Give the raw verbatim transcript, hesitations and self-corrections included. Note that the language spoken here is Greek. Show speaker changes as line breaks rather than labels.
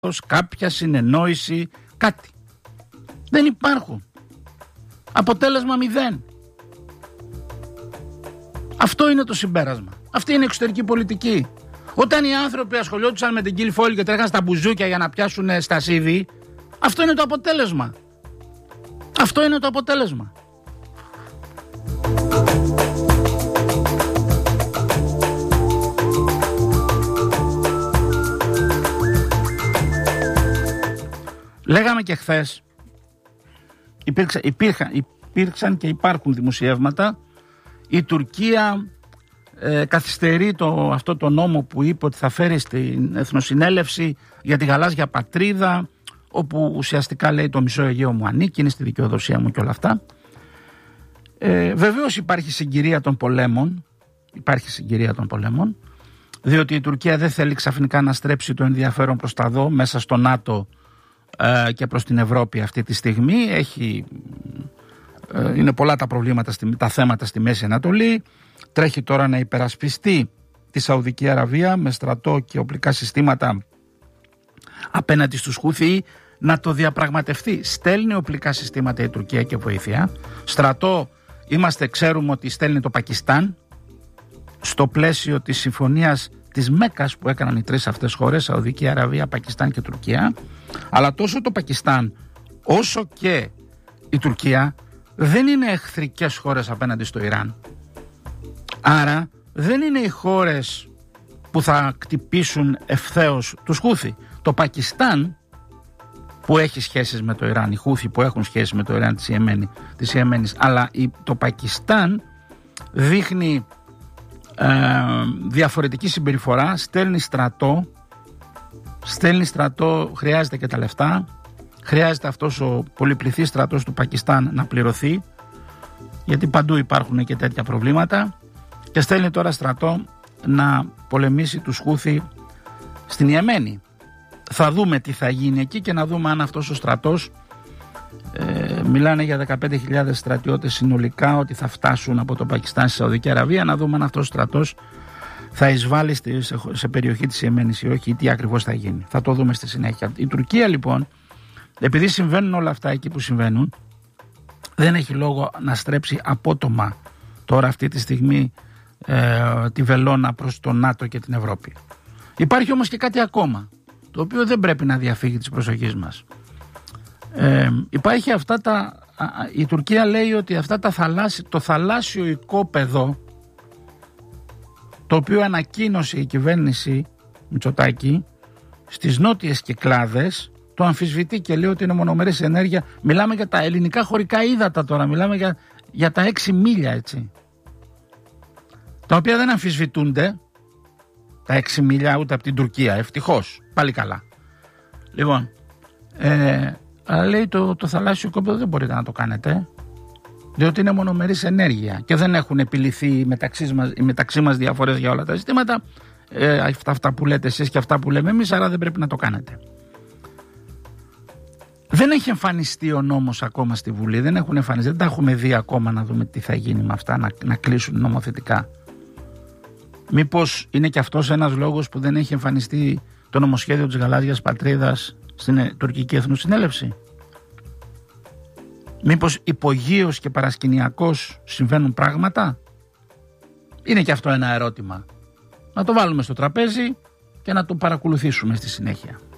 κάποια συνεννόηση, κάτι. Δεν υπάρχουν. Αποτέλεσμα μηδέν. Αυτό είναι το συμπέρασμα. Αυτή είναι η εξωτερική πολιτική. Όταν οι άνθρωποι ασχολιόντουσαν με την Κιλφόλη και τρέχαν στα μπουζούκια για να πιάσουν στα σίδη, αυτό είναι το αποτέλεσμα. Αυτό είναι το αποτέλεσμα. Λέγαμε και χθες, υπήρξα, υπήρχαν, υπήρξαν και υπάρχουν δημοσιεύματα, η Τουρκία ε, καθυστερεί το, αυτό το νόμο που είπε ότι θα φέρει στην Εθνοσυνέλευση για τη γαλάζια πατρίδα, όπου ουσιαστικά λέει το μισό Αιγαίο μου ανήκει, είναι στη δικαιοδοσία μου και όλα αυτά. Ε, βεβαίως υπάρχει συγκυρία των πολέμων, υπάρχει συγκυρία των πολέμων, διότι η Τουρκία δεν θέλει ξαφνικά να στρέψει το ενδιαφέρον προς τα δω μέσα στο ΝΑΤΟ ε, και προς την Ευρώπη αυτή τη στιγμή. Έχει, ε, είναι πολλά τα προβλήματα, τα θέματα στη Μέση Ανατολή. Τρέχει τώρα να υπερασπιστεί τη Σαουδική Αραβία με στρατό και οπλικά συστήματα απέναντι στους Χούθι, να το διαπραγματευτεί. Στέλνει οπλικά συστήματα η Τουρκία και βοήθεια. Στρατό είμαστε, ξέρουμε ότι στέλνει το Πακιστάν στο πλαίσιο της συμφωνίας της Μέκας που έκαναν οι τρεις αυτές χώρες, Σαουδική Αραβία, Πακιστάν και Τουρκία. Αλλά τόσο το Πακιστάν όσο και η Τουρκία δεν είναι εχθρικές χώρες απέναντι στο Ιράν. Άρα δεν είναι οι χώρες που θα κτυπήσουν ευθέως τους Χούθι. Το Πακιστάν που έχει σχέσεις με το Ιράν, οι Χούθι που έχουν σχέσεις με το Ιράν της, Ιεμένη, της Ιεμένης, αλλά το Πακιστάν δείχνει ε, διαφορετική συμπεριφορά, στέλνει στρατό, στέλνει στρατό, χρειάζεται και τα λεφτά, χρειάζεται αυτός ο πολυπληθής στρατός του Πακιστάν να πληρωθεί, γιατί παντού υπάρχουν και τέτοια προβλήματα, και στέλνει τώρα στρατό να πολεμήσει τους Χούθι στην Ιεμένη. Θα δούμε τι θα γίνει εκεί και να δούμε αν αυτός ο στρατός, ε, μιλάνε για δεκαπέντε χιλιάδες στρατιώτες συνολικά ότι θα φτάσουν από το Πακιστάν στη Σαουδική Αραβία, να δούμε αν αυτός ο στρατός θα εισβάλλει σε, σε περιοχή της Ιεμένης ή όχι, ή τι ακριβώς θα γίνει. Θα το δούμε στη συνέχεια. Η Τουρκία λοιπόν, επειδή συμβαίνουν όλα αυτά εκεί που συμβαίνουν, δεν έχει λόγο να στρέψει απότομα τώρα αυτή τη στιγμή ε, τη βελόνα προς το ΝΑΤΟ και την Ευρώπη. Υπάρχει όμως και κάτι ακόμα, το οποίο δεν πρέπει να διαφύγει της προσοχής μας. Ε, υπάρχει αυτά τα, η Τουρκία λέει ότι αυτά τα θαλάσσι, το θαλάσσιο οικόπεδο, το οποίο ανακοίνωσε η κυβέρνηση Μητσοτάκη στις νότιες Κυκλάδες, το αμφισβητεί και λέει ότι είναι μονομερής ενέργεια. Μιλάμε για τα ελληνικά χωρικά ύδατα τώρα, μιλάμε για, για τα έξι μίλια, έτσι, τα οποία δεν αμφισβητούνται τα έξι μίλια ούτε από την Τουρκία, ευτυχώς, πάλι καλά. Λοιπόν, ε, αλλά λέει το, το θαλάσσιο οικόπεδο δεν μπορείτε να το κάνετε, διότι είναι μονομερής ενέργεια και δεν έχουν επιληθεί οι μεταξύ μας, οι μεταξύ μας διαφορές για όλα τα ζητήματα, ε, αυτά, αυτά που λέτε εσείς και αυτά που λέμε εμείς, άρα δεν πρέπει να το κάνετε. Δεν έχει εμφανιστεί ο νόμος ακόμα στη Βουλή, δεν έχουν εμφανιστεί, δεν τα έχουμε δει ακόμα να δούμε τι θα γίνει με αυτά, να, να κλείσουν νομοθετικά. Μήπως είναι και αυτός ένας λόγος που δεν έχει εμφανιστεί το νομοσχέδιο της γαλάζιας πατρίδας στην τουρκική Εθνοσυνέλευση? Μήπως υπογείως και παρασκηνιακώς συμβαίνουν πράγματα? Είναι και αυτό ένα ερώτημα. Να το βάλουμε στο τραπέζι και να το παρακολουθήσουμε στη συνέχεια.